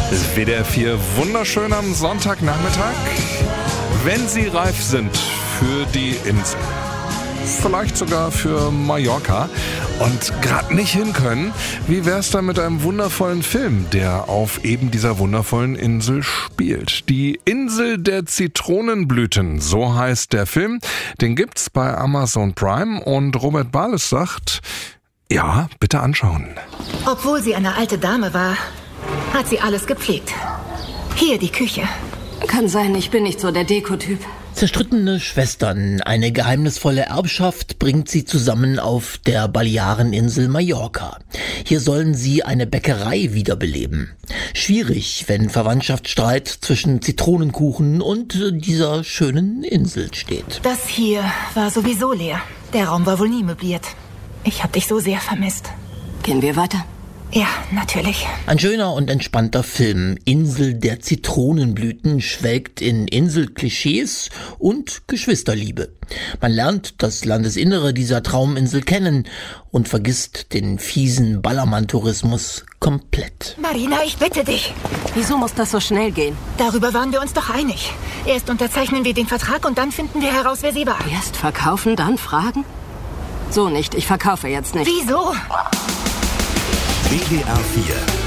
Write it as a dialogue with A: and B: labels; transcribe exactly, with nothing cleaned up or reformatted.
A: W D R vier, wunderschön am Sonntagnachmittag. Wenn Sie reif sind für die Insel, vielleicht sogar für Mallorca und gerade nicht hin können, wie wär's dann mit einem wundervollen Film, der auf eben dieser wundervollen Insel spielt? Die Insel der Zitronenblüten, so heißt der Film. Den gibt's bei Amazon Prime und Robert Bales sagt, ja, bitte anschauen.
B: Obwohl sie eine alte Dame war, hat sie alles gepflegt. Hier die Küche.
C: Kann sein, ich bin nicht so der Dekotyp.
D: Zerstrittene Schwestern, eine geheimnisvolle Erbschaft bringt sie zusammen auf der Baleareninsel Mallorca. Hier sollen sie eine Bäckerei wiederbeleben. Schwierig, wenn Verwandtschaftsstreit zwischen Zitronenkuchen und dieser schönen Insel steht.
B: Das hier war sowieso leer. Der Raum war wohl nie möbliert. Ich hab dich so sehr vermisst.
C: Gehen wir weiter?
B: Ja, natürlich.
D: Ein schöner und entspannter Film. Insel der Zitronenblüten schwelgt in Inselklischees und Geschwisterliebe. Man lernt das Landesinnere dieser Trauminsel kennen und vergisst den fiesen Ballermann-Tourismus komplett.
B: Marina, ich bitte dich.
C: Wieso muss das so schnell gehen?
B: Darüber waren wir uns doch einig. Erst unterzeichnen wir den Vertrag und dann finden wir heraus, wer sie war.
C: Erst verkaufen, dann fragen? So nicht, ich verkaufe jetzt nicht.
B: Wieso?
E: W D R vier